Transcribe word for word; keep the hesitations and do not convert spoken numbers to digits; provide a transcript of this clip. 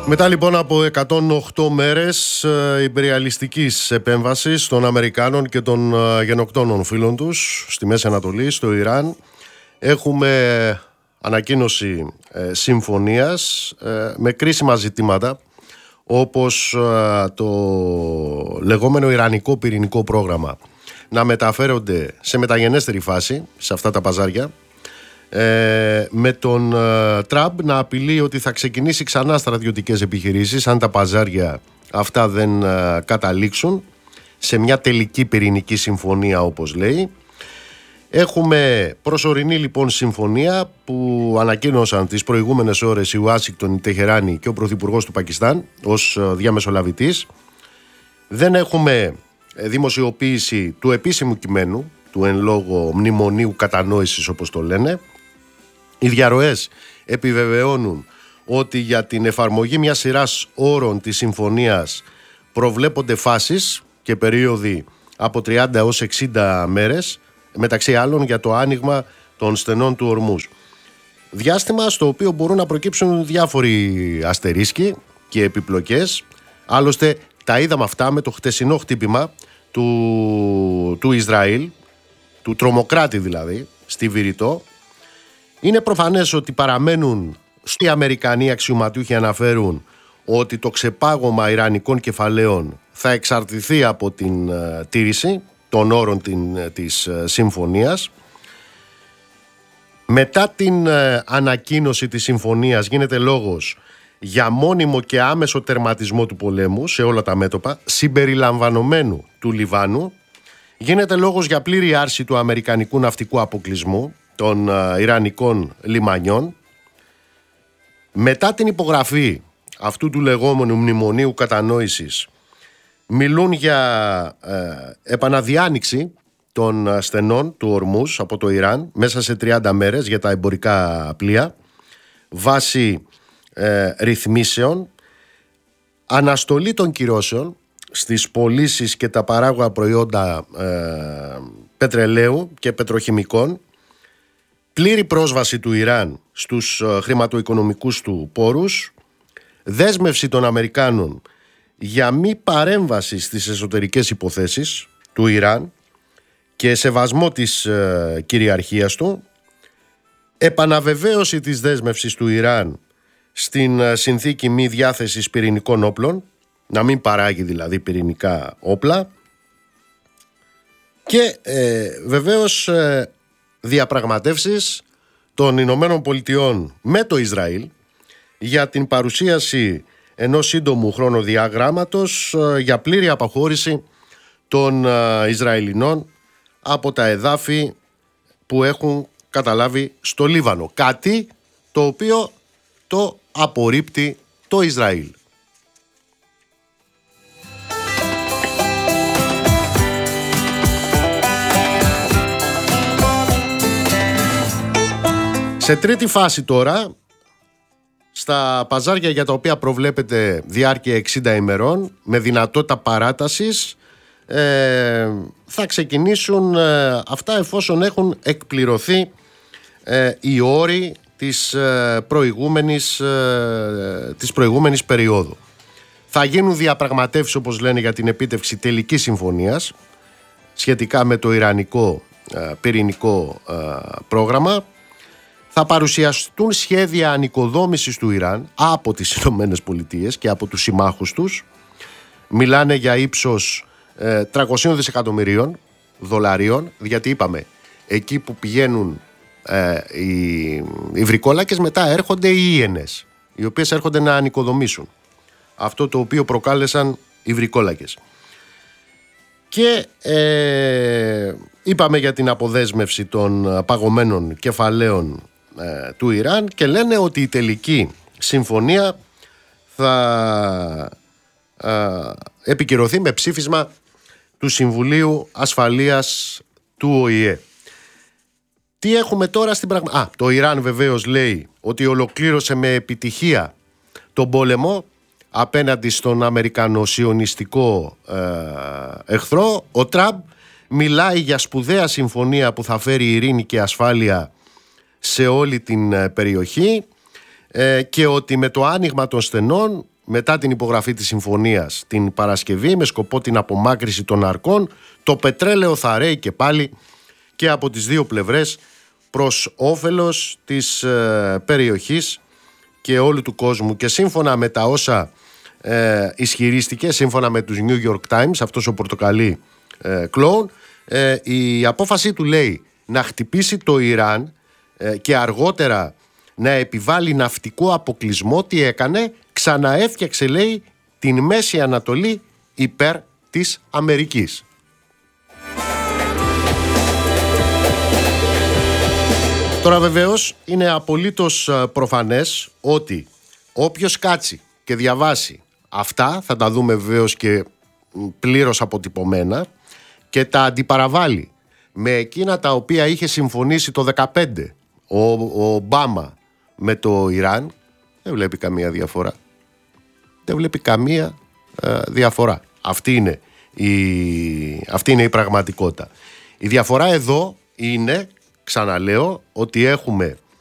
Μετά λοιπόν από εκατόν οκτώ μέρες ε, υπεριαλιστικής επέμβασης των Αμερικάνων και των ε, γενοκτώνων φίλων τους στη Μέση Ανατολή, στο Ιράν, έχουμε ανακοίνωση ε, συμφωνίας ε, με κρίσιμα ζητήματα, όπως ε, το λεγόμενο Ιρανικό πυρηνικό πρόγραμμα να μεταφέρονται σε μεταγενέστερη φάση σε αυτά τα παζάρια, Ε, με τον ε, Τραμπ να απειλεί ότι θα ξεκινήσει ξανά στρατιωτικές επιχειρήσεις αν τα παζάρια αυτά δεν ε, καταλήξουν σε μια τελική πυρηνική συμφωνία, όπως λέει. Έχουμε προσωρινή λοιπόν συμφωνία που ανακοίνωσαν τις προηγούμενες ώρες η Ουάσιγκτον, η Τεχεράνη και ο Πρωθυπουργός του Πακιστάν ως ε, διαμεσολαβητής. Δεν έχουμε δημοσιοποίηση του επίσημου κειμένου, του εν λόγω μνημονίου κατανόησης, όπως το λένε. Οι διαρροές επιβεβαιώνουν ότι για την εφαρμογή μιας σειράς όρων της συμφωνίας προβλέπονται φάσεις και περίοδοι από τριάντα έως εξήντα μέρες, μεταξύ άλλων για το άνοιγμα των στενών του Ορμούζ. Διάστημα στο οποίο μπορούν να προκύψουν διάφοροι αστερίσκοι και επιπλοκές. Άλλωστε τα είδαμε αυτά με το χτεσινό χτύπημα του, του Ισραήλ, του τρομοκράτη δηλαδή, στη Βηρητό. Είναι προφανές ότι παραμένουν οι Αμερικανοί αξιωματούχοι αναφέρουν ότι το ξεπάγωμα ιρανικών κεφαλαίων θα εξαρτηθεί από την uh, τήρηση των όρων την, uh, της uh, συμφωνίας. Μετά την uh, ανακοίνωση της συμφωνίας γίνεται λόγος για μόνιμο και άμεσο τερματισμό του πολέμου σε όλα τα μέτωπα, συμπεριλαμβανομένου του Λιβάνου. Γίνεται λόγος για πλήρη άρση του αμερικανικού ναυτικού αποκλεισμού των uh, Ιρανικών λιμανιών. Μετά την υπογραφή αυτού του λεγόμενου μνημονίου κατανόησης μιλούν για uh, επαναδιάνοιξη των uh, στενών του Ορμούζ από το Ιράν μέσα σε τριάντα μέρες για τα εμπορικά πλοία βάσει uh, ρυθμίσεων, αναστολή των κυρώσεων στις πωλήσεις και τα παράγωγα προϊόντα uh, πετρελαίου και πετροχημικών, πλήρη πρόσβαση του Ιράν στους χρηματοοικονομικούς του πόρους, δέσμευση των Αμερικάνων για μη παρέμβαση στις εσωτερικές υποθέσεις του Ιράν και σεβασμό της ε, κυριαρχίας του, επαναβεβαίωση της δέσμευσης του Ιράν στην ε, συνθήκη μη διάθεσης πυρηνικών όπλων, να μην παράγει δηλαδή πυρηνικά όπλα, και ε, βεβαίως ε, διαπραγματεύσεις των Ηνωμένων Πολιτειών με το Ισραήλ για την παρουσίαση ενός σύντομου χρονοδιαγράμματος για πλήρη απαχώρηση των Ισραηλινών από τα εδάφη που έχουν καταλάβει στο Λίβανο. Κάτι το οποίο το απορρίπτει το Ισραήλ. Σε τρίτη φάση τώρα, στα παζάρια για τα οποία προβλέπεται διάρκεια εξήντα ημερών με δυνατότητα παράτασης, ε, θα ξεκινήσουν ε, αυτά εφόσον έχουν εκπληρωθεί ε, οι όροι της, ε, προηγούμενης, ε, της προηγούμενης περίοδου. Θα γίνουν διαπραγματεύσεις, όπως λένε, για την επίτευξη τελικής συμφωνίας σχετικά με το ιρανικό ε, πυρηνικό ε, πρόγραμμα. Θα παρουσιαστούν σχέδια ανοικοδόμησης του Ιράν από τις Ηνωμένες Πολιτείες και από τους συμμάχους τους. Μιλάνε για ύψος ε, τριακόσια δισεκατομμυρίων δολαρίων, γιατί είπαμε, εκεί που πηγαίνουν ε, οι, οι βρικόλακες, μετά έρχονται οι Ιένες, οι οποίες έρχονται να ανοικοδομήσουν αυτό το οποίο προκάλεσαν οι βρικόλακες. Και ε, είπαμε για την αποδέσμευση των παγωμένων κεφαλαίων ε, του Ιράν και λένε ότι η τελική συμφωνία θα ε, επικυρωθεί με ψήφισμα του Συμβουλίου Ασφαλείας του Ο Η Ε. Τι έχουμε τώρα στην πραγματικότητα? Α, το Ιράν βεβαίως λέει ότι ολοκλήρωσε με επιτυχία τον πόλεμο απέναντι στον αμερικανο-σιωνιστικό ε, εχθρό. Ο Τραμπ μιλάει για σπουδαία συμφωνία που θα φέρει ειρήνη και ασφάλεια σε όλη την ε, περιοχή ε, και ότι με το άνοιγμα των στενών, μετά την υπογραφή της συμφωνίας την Παρασκευή με σκοπό την απομάκρυση των αρκών, το πετρέλαιο θα ρέει και πάλι και από τις δύο πλευρές προς όφελος της ε, περιοχής και όλου του κόσμου. Και σύμφωνα με τα όσα ε, ισχυρίστηκε, σύμφωνα με τους New York Times, αυτός ο πορτοκαλί ε, κλόουν, ε, η απόφαση του λέει να χτυπήσει το Ιράν ε, και αργότερα να επιβάλλει ναυτικό αποκλεισμό. Τι έκανε? Ξαναέφτιαξε, λέει, την Μέση Ανατολή υπέρ της Αμερικής. Τώρα βεβαίως είναι απολύτως προφανές ότι όποιος κάτσει και διαβάσει αυτά, θα τα δούμε βεβαίως και πλήρως αποτυπωμένα, και τα αντιπαραβάλλει με εκείνα τα οποία είχε συμφωνήσει το δεκαπέντε ο, ο Ομπάμα με το Ιράν, δεν βλέπει καμία διαφορά. Δεν βλέπει καμία ε, διαφορά. Αυτή είναι, η, αυτή είναι η πραγματικότητα. Η διαφορά εδώ είναι, ξαναλέω, ότι έχουμε